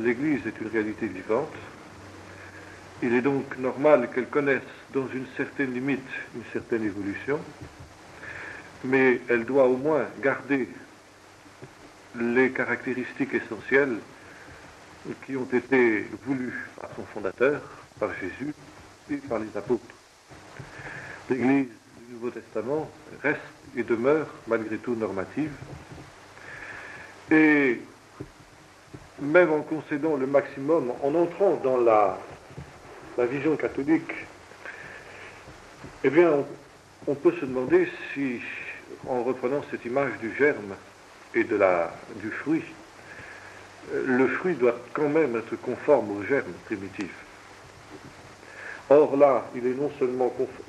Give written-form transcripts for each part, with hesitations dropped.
l'Église est une réalité vivante. Il est donc normal qu'elle connaisse dans une certaine limite une certaine évolution, mais elle doit au moins garder les caractéristiques essentielles qui ont été voulues par son fondateur, par Jésus et par les apôtres. L'Église du Nouveau Testament reste et demeure malgré tout normative, et même en concédant le maximum, en entrant dans la vision catholique, eh bien, on peut se demander si, en reprenant cette image du germe et du fruit, le fruit doit quand même être conforme au germe primitif. Or là, il est non seulement,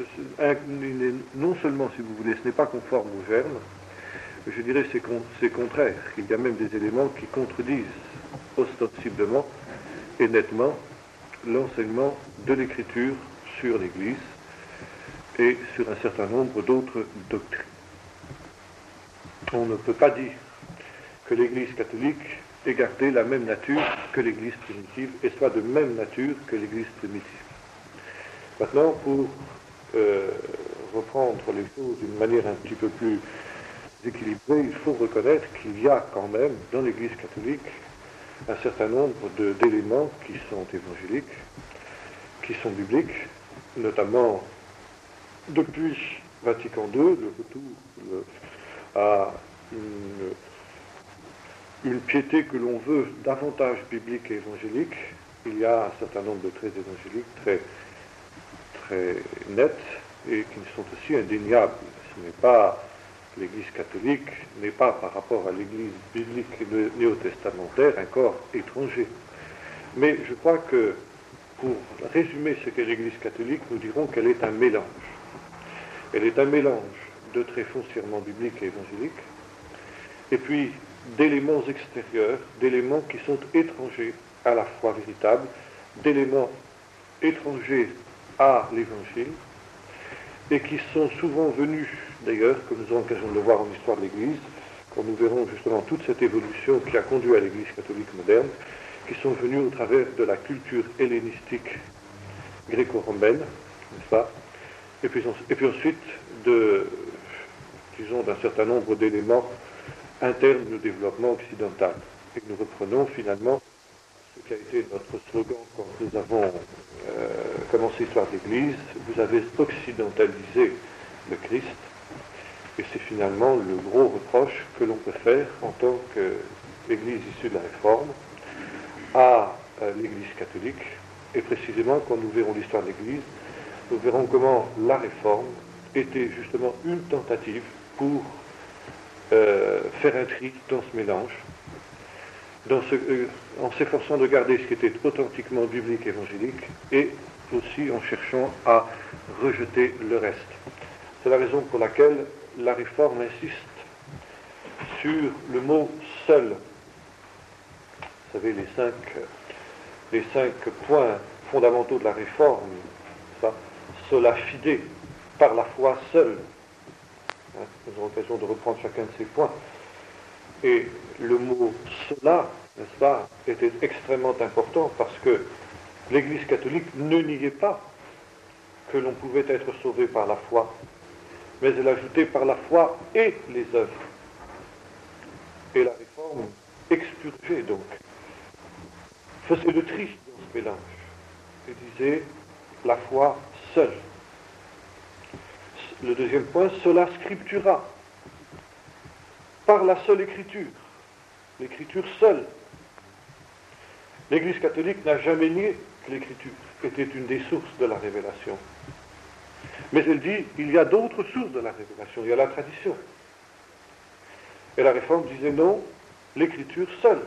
si vous voulez, ce n'est pas conforme au germe, je dirais c'est contraire. Il y a même des éléments qui contredisent ostensiblement et nettement l'enseignement de l'Écriture sur l'Église et sur un certain nombre d'autres doctrines. On ne peut pas dire que l'Église catholique ait gardé la même nature que l'Église primitive et soit de même nature que l'Église primitive. Maintenant, pour reprendre les choses d'une manière un petit peu plus équilibrée, il faut reconnaître qu'il y a quand même dans l'Église catholique un certain nombre d'éléments qui sont évangéliques, qui sont bibliques, notamment depuis Vatican II, le retour à une piété que l'on veut davantage biblique et évangélique. Il y a un certain nombre de traits évangéliques très nets et qui sont aussi indéniables. Ce n'est pas l'Église catholique, n'est pas par rapport à l'Église biblique et néo-testamentaire un corps étranger. Mais je crois que pour résumer ce qu'est l'Église catholique, nous dirons qu'elle est un mélange. Elle est un mélange de traits foncièrement bibliques et évangéliques, et puis d'éléments extérieurs, d'éléments qui sont étrangers à la foi véritable, d'éléments étrangers à l'Évangile, et qui sont souvent venus, d'ailleurs, comme nous avons l'occasion de le voir en histoire de l'Église, quand nous verrons justement toute cette évolution qui a conduit à l'Église catholique moderne, qui sont venus au travers de la culture hellénistique gréco-romaine, n'est-ce pas, et puis ensuite d'un certain nombre d'éléments internes au développement occidental. Et nous reprenons finalement ce qui a été notre slogan quand nous avons commencé l'histoire de l'Église: vous avez occidentalisé le Christ. Et c'est finalement le gros reproche que l'on peut faire en tant qu'Église issue de la Réforme à l'Église catholique. Et précisément, quand nous verrons l'histoire de l'Église, nous verrons comment la Réforme était justement une tentative pour faire un tri dans ce mélange, en s'efforçant de garder ce qui était authentiquement biblique et évangélique, et aussi en cherchant à rejeter le reste. C'est la raison pour laquelle la Réforme insiste sur le mot « seul ». Vous savez, les cinq points fondamentaux de la Réforme, ça, sola fide, par la foi seule. Nous aurons l'occasion de reprendre chacun de ces points. Et le mot « cela », n'est-ce pas, était extrêmement important parce que l'Église catholique ne niait pas que l'on pouvait être sauvé par la foi, mais elle ajoutait par la foi et les œuvres. Et la Réforme expurgeait donc, faisait le tri dans ce mélange, et disait la foi seule. Le deuxième point, sola scriptura, par la seule écriture, l'écriture seule. L'Église catholique n'a jamais nié que l'écriture était une des sources de la révélation. Mais elle dit, il y a d'autres sources de la révélation, il y a la tradition. Et la Réforme disait non, l'écriture seule.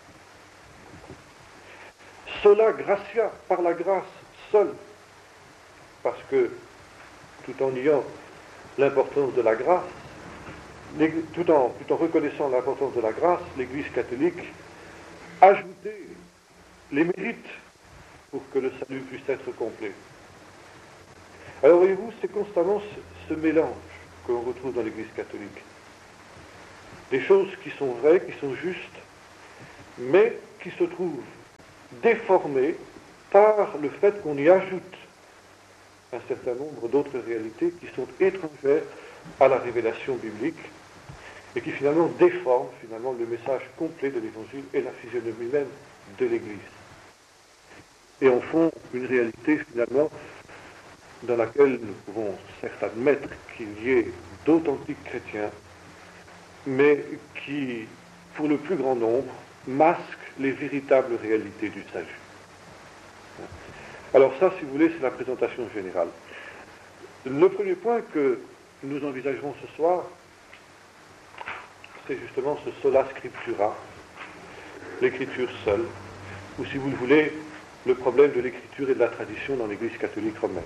Sola gratia, par la grâce seule. Parce que, tout en niant l'importance de la grâce, tout en reconnaissant l'importance de la grâce, l'Église catholique ajoutait les mérites pour que le salut puisse être complet. Alors voyez-vous, c'est constamment ce mélange que l'on retrouve dans l'Église catholique. Des choses qui sont vraies, qui sont justes, mais qui se trouvent déformée par le fait qu'on y ajoute un certain nombre d'autres réalités qui sont étrangères à la révélation biblique et qui finalement déforment le message complet de l'Évangile et la physionomie même de l'Église. Et en font une réalité finalement dans laquelle nous pouvons certes admettre qu'il y ait d'authentiques chrétiens, mais qui, pour le plus grand nombre, masquent les véritables réalités du salut. Alors ça, si vous voulez, c'est la présentation générale. Le premier point que nous envisagerons ce soir, c'est justement ce sola scriptura, l'écriture seule, ou si vous le voulez, le problème de l'écriture et de la tradition dans l'Église catholique romaine.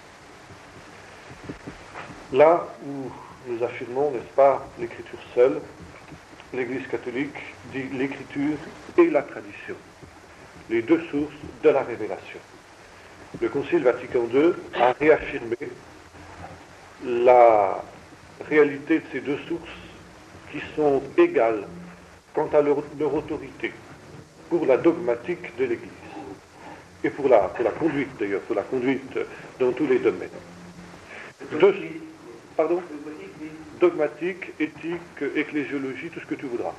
Là où nous affirmons, n'est-ce pas, l'écriture seule, l'Église catholique dit l'écriture et la tradition, les deux sources de la révélation. Le Concile Vatican II a réaffirmé la réalité de ces deux sources qui sont égales quant à leur autorité pour la dogmatique de l'Église et pour la conduite d'ailleurs, pour la conduite dans tous les domaines. Dogmatique, éthique, ecclésiologie, tout ce que tu voudras.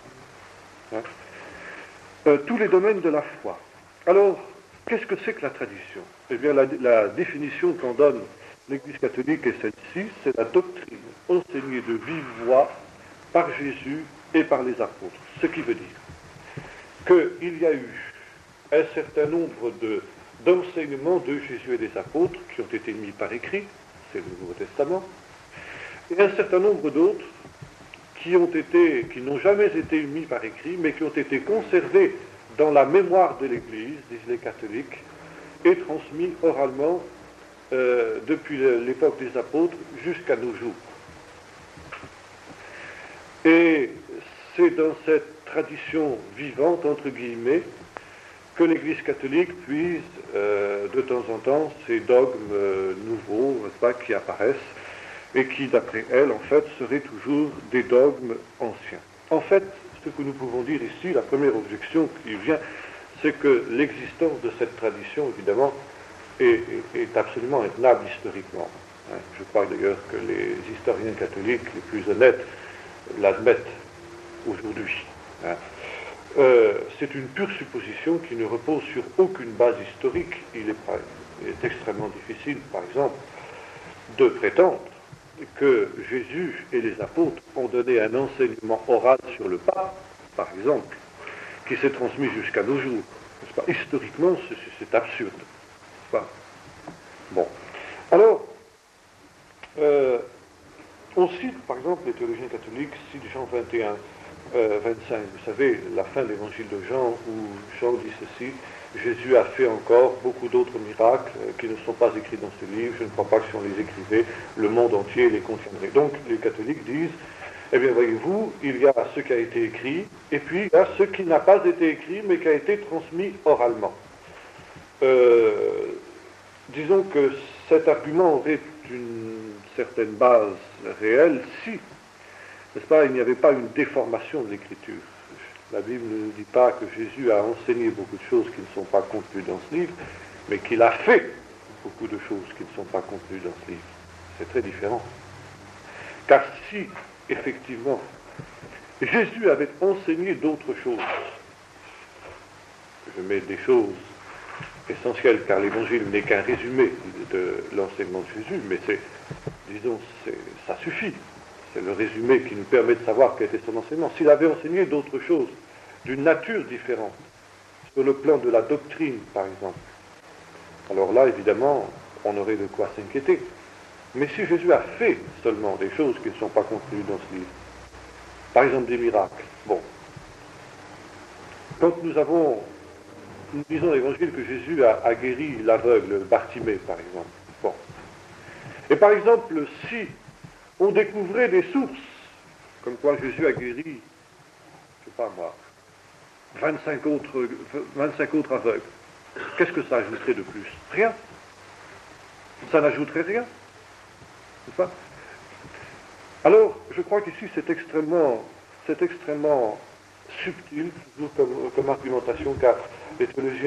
Tous les domaines de la foi. Alors, qu'est-ce que c'est que la tradition? Eh bien, la définition qu'en donne l'Église catholique est celle-ci, c'est la doctrine enseignée de vive voix par Jésus et par les apôtres. Ce qui veut dire qu'il y a eu un certain nombre d'enseignements de Jésus et des apôtres qui ont été mis par écrit, c'est le Nouveau Testament, et un certain nombre d'autres qui n'ont jamais été mis par écrit, mais qui ont été conservés dans la mémoire de l'Église, disent les catholiques, et transmis oralement depuis l'époque des apôtres jusqu'à nos jours. Et c'est dans cette tradition vivante, entre guillemets, que l'Église catholique puise de temps en temps ces dogmes nouveaux, n'est-ce pas, qui apparaissent, et qui, d'après elle, en fait, seraient toujours des dogmes anciens. En fait, ce que nous pouvons dire ici, la première objection qui vient, c'est que l'existence de cette tradition, évidemment, est absolument intenable historiquement. Je crois d'ailleurs que les historiens catholiques les plus honnêtes l'admettent aujourd'hui. C'est une pure supposition qui ne repose sur aucune base historique. Il est extrêmement difficile, par exemple, de prétendre que Jésus et les apôtres ont donné un enseignement oral sur le pape, par exemple, qui s'est transmis jusqu'à nos jours. N'est-ce pas? Historiquement, c'est absurde. N'est-ce pas? Bon. Alors, on cite, par exemple, les théologiens catholiques, citent Jean 21, 25. Vous savez, la fin de l'évangile de Jean, où Jean dit ceci: Jésus a fait encore beaucoup d'autres miracles qui ne sont pas écrits dans ce livre. Je ne crois pas que si on les écrivait, le monde entier les contiendrait. Donc, les catholiques disent, eh bien, voyez-vous, il y a ce qui a été écrit, et puis il y a ce qui n'a pas été écrit, mais qui a été transmis oralement. Disons que cet argument aurait une certaine base réelle si, n'est-ce pas, il n'y avait pas une déformation de l'écriture. La Bible ne nous dit pas que Jésus a enseigné beaucoup de choses qui ne sont pas contenues dans ce livre, mais qu'il a fait beaucoup de choses qui ne sont pas contenues dans ce livre. C'est très différent. Car si, effectivement, Jésus avait enseigné d'autres choses, je mets des choses essentielles, car l'évangile n'est qu'un résumé de l'enseignement de Jésus, mais ça suffit. C'est le résumé qui nous permet de savoir quel était son enseignement. S'il avait enseigné d'autres choses, d'une nature différente, sur le plan de la doctrine, par exemple, alors là, évidemment, on aurait de quoi s'inquiéter. Mais si Jésus a fait seulement des choses qui ne sont pas contenues dans ce livre, par exemple des miracles, bon, quand nous lisons dans l'Évangile que Jésus a guéri l'aveugle Bartimée, par exemple, bon, et par exemple, si on découvrait des sources, comme quoi Jésus a guéri, je ne sais pas moi, 25 autres aveugles, qu'est-ce que ça ajouterait de plus? Rien. Ça n'ajouterait rien. C'est ça? Alors, je crois qu'ici c'est extrêmement subtil, toujours comme argumentation, car les théologiens